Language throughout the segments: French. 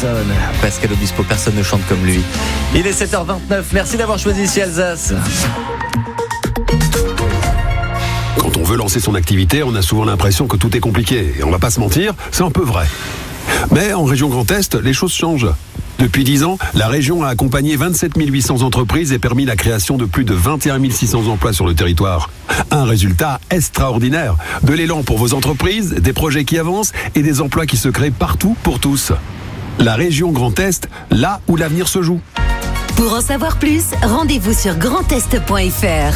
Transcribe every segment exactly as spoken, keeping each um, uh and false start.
personne. Pascal Obispo, personne ne chante comme lui. Il est sept heures vingt-neuf. Merci d'avoir choisi ici Alsace. Quand on veut lancer son activité, on a souvent l'impression que tout est compliqué. Et on va pas se mentir, c'est un peu vrai. Mais en région Grand Est, les choses changent. Depuis dix ans, la région a accompagné vingt-sept mille huit cents entreprises et permis la création de plus de vingt et un mille six cents emplois sur le territoire. Un résultat extraordinaire. De l'élan pour vos entreprises, des projets qui avancent et des emplois qui se créent partout pour tous. La région Grand Est, là où l'avenir se joue. Pour en savoir plus, rendez-vous sur grand est point f r.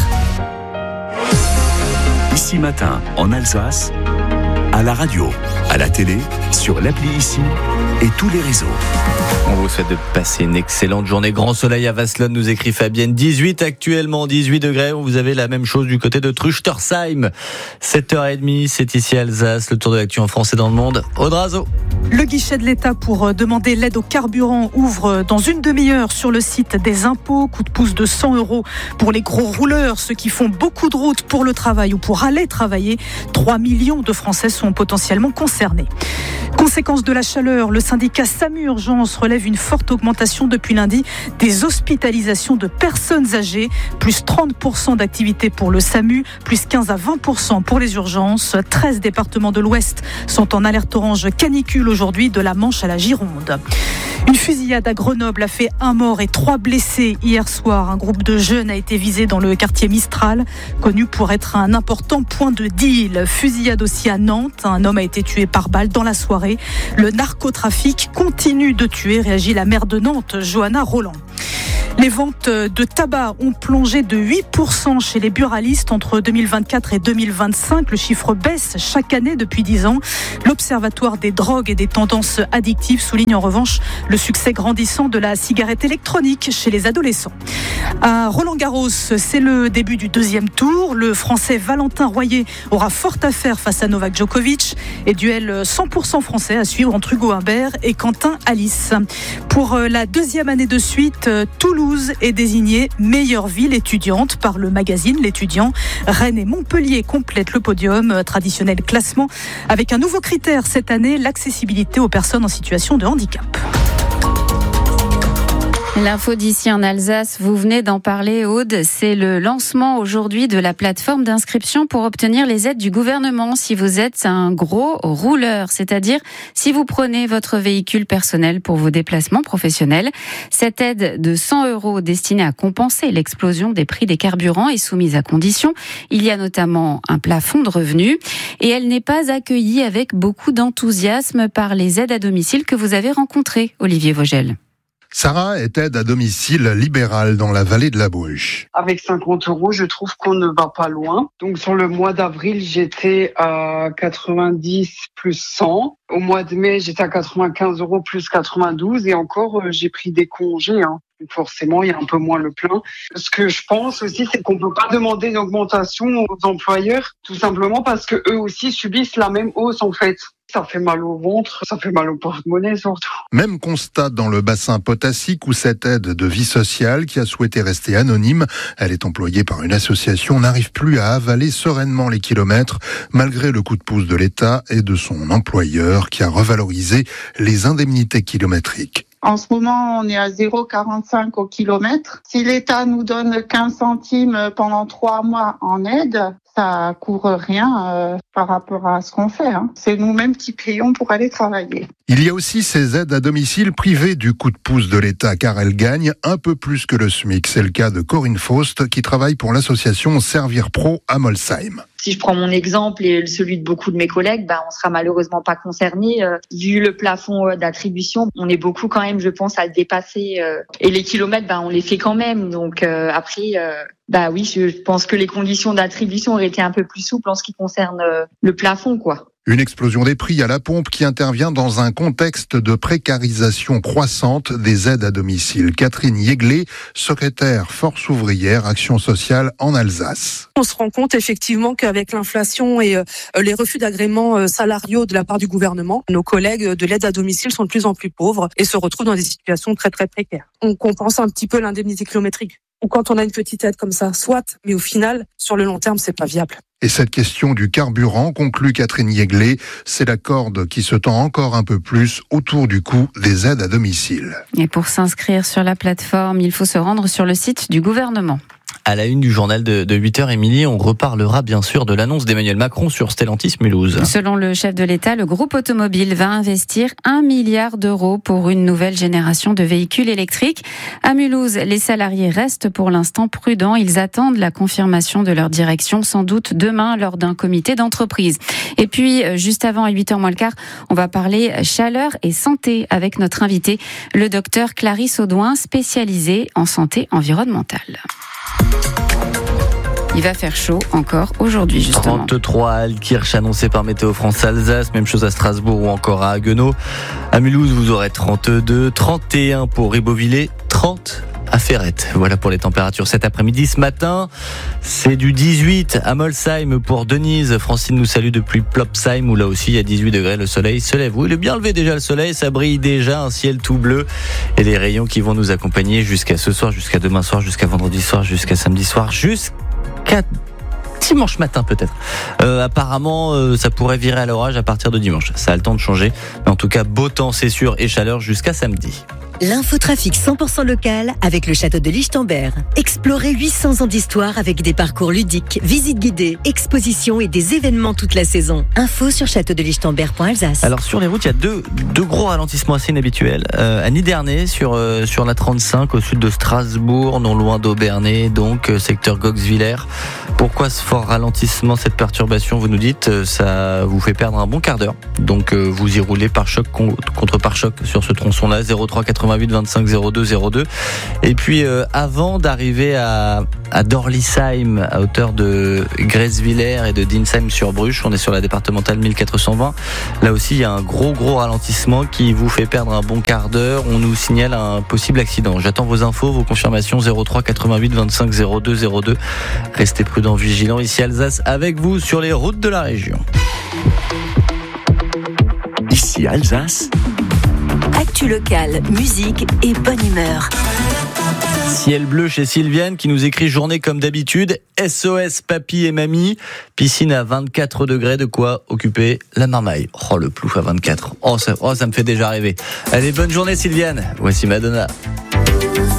Ici Matin, en Alsace, à la radio, à la télé, sur l'appli Ici et tous les réseaux. On vous souhaite de passer une excellente journée. Grand soleil à Vasselonne, nous écrit Fabienne. dix-huit actuellement, dix-huit degrés. Vous avez la même chose du côté de Truchtersheim. sept heures trente, c'est ici Alsace. Le tour de l'actu en France et dans le monde. Audrazo. Le guichet de l'État pour demander l'aide au carburant ouvre dans une demi-heure sur le site des impôts. Coup de pouce de cent euros pour les gros rouleurs, ceux qui font beaucoup de routes pour le travail ou pour aller travailler. trois millions de Français sont potentiellement concernés. Conséquence de la chaleur, le syndicat SAMU Urgence relève une forte augmentation depuis lundi des hospitalisations de personnes âgées, plus trente pour cent d'activité pour le SAMU, plus quinze à vingt pour cent pour les urgences. treize départements de l'Ouest sont en alerte orange canicule aujourd'hui, de la Manche à la Gironde. Une fusillade à Grenoble a fait un mort et trois blessés hier soir. Un groupe de jeunes a été visé dans le quartier Mistral, connu pour être un important point de deal. Fusillade aussi à Nantes. Un homme a été tué par balle dans la soirée. Le narcotrafic continue de tuer, réagit la maire de Nantes, Johanna Roland. Les ventes de tabac ont plongé de huit pour cent chez les buralistes entre deux mille vingt-quatre et deux mille vingt-cinq. Le chiffre baisse chaque année depuis dix ans. L'Observatoire des drogues et des tendances addictives souligne en revanche le succès grandissant de la cigarette électronique chez les adolescents. À Roland-Garros, c'est le début du deuxième tour. Le Français Valentin Royer aura fort à faire face à Novak Djokovic. Et duel cent pour cent français à suivre entre Hugo Humbert et Quentin Alice. Pour la deuxième année de suite, Toulouse est désignée meilleure ville étudiante par le magazine L'Étudiant. Rennes et Montpellier complètent le podium, traditionnel classement, avec un nouveau critère cette année, l'accessibilité aux personnes en situation de handicap. L'info d'ici en Alsace, vous venez d'en parler, Aude, c'est le lancement aujourd'hui de la plateforme d'inscription pour obtenir les aides du gouvernement si vous êtes un gros rouleur, c'est-à-dire si vous prenez votre véhicule personnel pour vos déplacements professionnels. Cette aide de cent euros destinée à compenser l'explosion des prix des carburants est soumise à condition. Il y a notamment un plafond de revenus et elle n'est pas accueillie avec beaucoup d'enthousiasme par les aides à domicile que vous avez rencontrées, Olivier Vogel. Sarah est aide à domicile libérale dans la vallée de la Bruche. Avec cinquante euros, je trouve qu'on ne va pas loin. Donc sur le mois d'avril, j'étais à quatre-vingt-dix plus cent. Au mois de mai, j'étais à quatre-vingt-quinze euros plus quatre-vingt-douze. Et encore, euh, j'ai pris des congés. Hein. Donc forcément, il y a un peu moins le plein. Ce que je pense aussi, c'est qu'on peut pas demander une augmentation aux employeurs, tout simplement parce que eux aussi subissent la même hausse en fait. Ça fait mal au ventre, ça fait mal au porte-monnaie surtout. Même constat dans le bassin potassique où cette aide de vie sociale qui a souhaité rester anonyme, elle est employée par une association, n'arrive plus à avaler sereinement les kilomètres malgré le coup de pouce de l'État et de son employeur qui a revalorisé les indemnités kilométriques. En ce moment, on est à zéro virgule quarante-cinq au kilomètre. Si l'État nous donne quinze centimes pendant trois mois en aide, ça couvre rien euh, par rapport à ce qu'on fait. Hein. C'est nous-mêmes qui payons pour aller travailler. Il y a aussi ces aides à domicile privées du coup de pouce de l'État, car elles gagnent un peu plus que le SMIC. C'est le cas de Corinne Faust, qui travaille pour l'association Servir Pro à Molsheim. Si je prends mon exemple et celui de beaucoup de mes collègues, bah, on sera malheureusement pas concernés. Euh, vu le plafond euh, d'attribution, on est beaucoup quand même, je pense, à le dépasser. Euh, et les kilomètres, bah, on les fait quand même. Donc euh, après, euh, bah oui, je pense que les conditions d'attribution auraient été un peu plus souples en ce qui concerne euh, le plafond, quoi. Une explosion des prix à la pompe qui intervient dans un contexte de précarisation croissante des aides à domicile. Catherine Yeglé, secrétaire Force ouvrière Action sociale en Alsace. On se rend compte effectivement qu'avec l'inflation et euh, les refus d'agréments euh, salariaux de la part du gouvernement, nos collègues de l'aide à domicile sont de plus en plus pauvres et se retrouvent dans des situations très très précaires. On compense un petit peu l'indemnité kilométrique. ou quand on a une petite aide comme ça, soit, mais au final, sur le long terme, c'est pas viable. Et cette question du carburant, conclut Catherine Yeglet, c'est la corde qui se tend encore un peu plus autour du cou des aides à domicile. Et pour s'inscrire sur la plateforme, il faut se rendre sur le site du gouvernement. À la une du journal de, de huit heures, Émilie, on reparlera bien sûr de l'annonce d'Emmanuel Macron sur Stellantis Mulhouse. Selon le chef de l'État, le groupe automobile va investir un milliard d'euros pour une nouvelle génération de véhicules électriques. À Mulhouse, les salariés restent pour l'instant prudents. Ils attendent la confirmation de leur direction, sans doute demain, lors d'un comité d'entreprise. Et puis, juste avant, à huit heures moins le quart, on va parler chaleur et santé avec notre invité, le docteur Clarisse Audouin, spécialisée en santé environnementale. Il va faire chaud encore aujourd'hui, justement. trente-trois à Altkirch annoncé par Météo France Alsace, même chose à Strasbourg ou encore à Haguenau. À Mulhouse, vous aurez trente-deux, trente et un pour Ribeauvillé, trente à Ferrette. Voilà pour les températures cet après-midi. Ce matin, c'est du dix-huit à Molsheim pour Denise. Francine nous salue depuis Plopsheim où là aussi il y a dix-huit degrés. Le soleil se lève. Oui, il est bien levé déjà le soleil. Ça brille déjà, un ciel tout bleu et les rayons qui vont nous accompagner jusqu'à ce soir, jusqu'à demain soir, jusqu'à vendredi soir, jusqu'à samedi soir, jusqu'à dimanche matin peut-être. Euh, apparemment, euh, ça pourrait virer à l'orage à partir de dimanche. Ça a le temps de changer. Mais en tout cas, beau temps, c'est sûr, et chaleur jusqu'à samedi. L'infotrafic cent pour cent local avec le château de Lichtenberg. Explorez huit cents ans d'histoire avec des parcours ludiques, visites guidées, expositions et des événements toute la saison. Info sur château de lichtenberg point alsace. Alors sur les routes, il y a deux, deux gros ralentissements assez inhabituels. Euh, à Niderney, sur, euh, sur la trente-cinq, au sud de Strasbourg, non loin d'Aubernay, donc euh, secteur Goxwiller. Pourquoi ce fort ralentissement, cette perturbation, vous nous dites, euh, ça vous fait perdre un bon quart d'heure. Donc euh, vous y roulez par choc contre par choc sur ce tronçon-là, zéro trois quatre-vingt-huit vingt-cinq zéro deux zéro deux. Et puis euh, avant d'arriver à, à Dorlisheim, à hauteur de Gresswiller et de Dinsheim-sur-Bruche, on est sur la départementale mille quatre cent vingt. Là aussi, il y a un gros gros ralentissement qui vous fait perdre un bon quart d'heure. On nous signale un possible accident. J'attends vos infos, vos confirmations, zéro trois quatre-vingt-huit vingt-cinq zéro deux zéro deux. Restez prudents, vigilants. Ici Alsace avec vous sur les routes de la région. Ici Alsace. Actu locale, musique et bonne humeur. Ciel bleu chez Sylviane qui nous écrit journée comme d'habitude. S O S papy et mamie. Piscine à vingt-quatre degrés, de quoi occuper la marmaille. Oh le plouf à vingt-quatre. Oh ça, oh, ça me fait déjà rêver. Allez, bonne journée Sylviane. Voici Madonna.